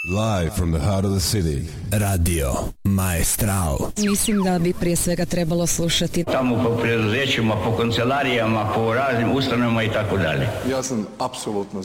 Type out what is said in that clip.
Live from the heart of the city. Radio Maestral. Mislim da bi prije svega trebalo slušati tamo po preduzećima, po kancelarijama, po raznim ustanovama i tako dalje. Ja sam apsolutno